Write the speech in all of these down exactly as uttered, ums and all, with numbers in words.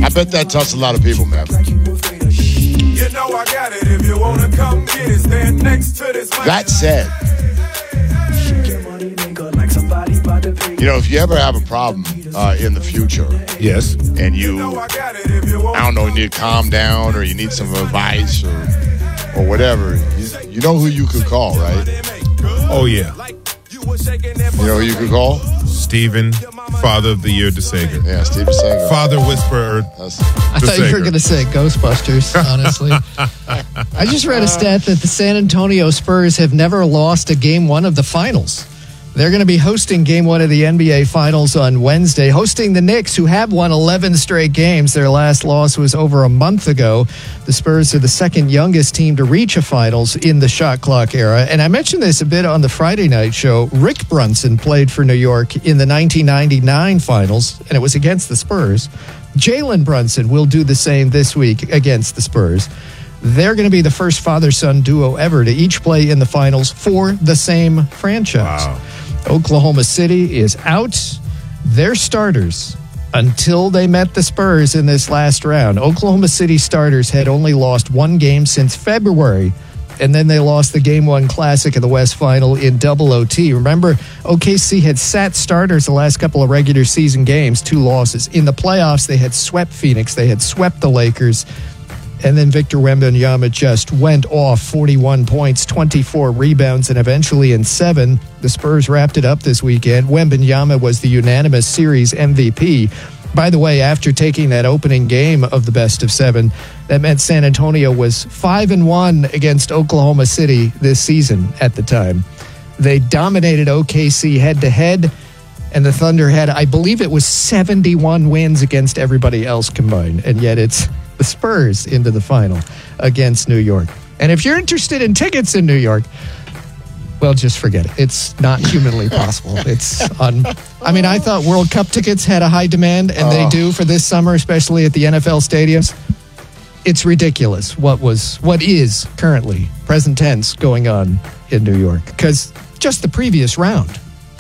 I bet that touched a lot of people, man. You know I got it. If you wanna come get it, stand next to this. That said, you know, if you ever have a problem uh, in the future, yes, and you, I don't know, you need to calm down or you need some advice or or whatever, you, you know who you could call, right? Oh, yeah. You know who you could call? Stephen, Father of the Year DeSager. Yeah, Steve DeSager. Father Whisperer. That's, I thought you were going to say Ghostbusters, honestly. I just read a stat that the San Antonio Spurs have never lost a game one of the finals. They're going to be hosting game one of the N B A Finals on Wednesday, hosting the Knicks, who have won eleven straight games. Their last loss was over a month ago. The Spurs are the second youngest team to reach a finals in the shot clock era. And I mentioned this a bit on the Friday night show. Rick Brunson played for New York in the nineteen ninety-nine finals, and it was against the Spurs. Jalen Brunson will do the same this week against the Spurs. They're going to be the first father-son duo ever to each play in the finals for the same franchise. Wow. Oklahoma City is out. Their starters, until they met the Spurs in this last round, Oklahoma City starters had only lost one game since February, and then they lost the Game One Classic of the West Final in double O T. Remember, O K C had sat starters the last couple of regular season games, two losses. In the playoffs, they had swept Phoenix. They had swept the Lakers. And then Victor Wembanyama just went off, forty-one points, twenty-four rebounds, and eventually in seven, the Spurs wrapped it up this weekend. Wembanyama was the unanimous series M V P. By the way, after taking that opening game of the best of seven, that meant San Antonio was five and one against Oklahoma City this season at the time. They dominated O K C head-to-head, and the Thunder had, I believe it was seventy-one wins against everybody else combined, and yet it's the Spurs into the final against New York. And if you're interested in tickets in New York, well, just forget it. It's not humanly possible. It's on. I mean, I thought World Cup tickets had a high demand, and they do for this summer, especially at the N F L stadiums. It's ridiculous what was, what is currently, present tense, going on in New York. Because just the previous round,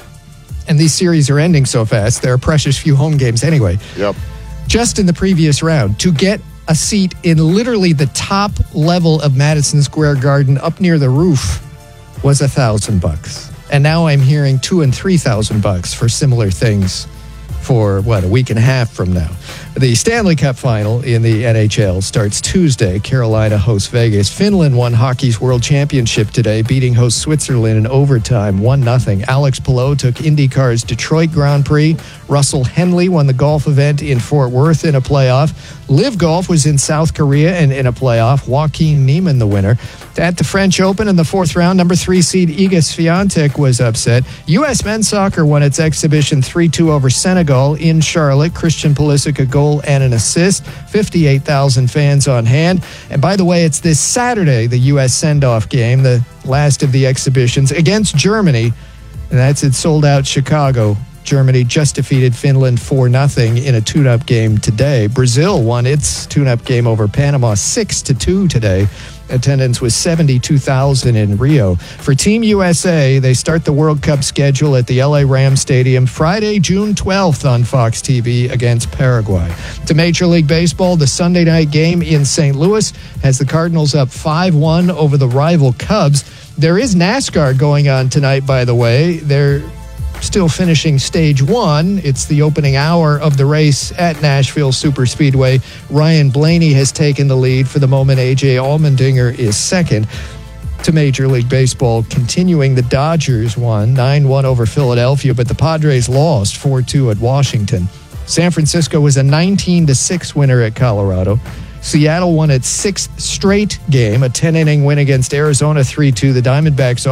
and these series are ending so fast, there are precious few home games anyway. Yep. Just in the previous round, to get a seat in literally the top level of Madison Square Garden up near the roof was a thousand bucks. And now I'm hearing two and three thousand bucks for similar things for, what, a week and a half from now. The Stanley Cup final in the N H L starts Tuesday. Carolina hosts Vegas. Finland won hockey's world championship today, beating host Switzerland in overtime, one nothing. Alex Palou took IndyCar's Detroit Grand Prix. Russell Henley won the golf event in Fort Worth in a playoff. Live Golf was in South Korea and in a playoff. Joaquin Niemann the winner. At the French Open in the fourth round, number three seed Iga Swiatek was upset. U S men's soccer won its exhibition three two over Senegal in Charlotte. Christian Pulisic a goal and an assist. fifty-eight thousand fans on hand. And by the way, it's this Saturday, the U S send-off game, the last of the exhibitions, against Germany. And that's at sold-out Chicago. Germany just defeated Finland four nothing in a tune-up game today. Brazil won its tune-up game over Panama six to two today. Attendance was seventy-two thousand in Rio. For Team U S A, they start the World Cup schedule at the L A Rams Stadium Friday, June twelfth on Fox T V against Paraguay. To Major League Baseball, the Sunday night game in Saint Louis has the Cardinals up five one over the rival Cubs. There is NASCAR going on tonight, by the way. They're still finishing stage one. It's the opening hour of the race at Nashville Superspeedway. Ryan Blaney has taken the lead. For the moment, A J Allmendinger is second. To Major League Baseball, continuing, the Dodgers won nine one over Philadelphia, but the Padres lost four two at Washington. San Francisco was a nineteen to six winner at Colorado. Seattle won its sixth straight game, a ten-inning win against Arizona three two. The Diamondbacks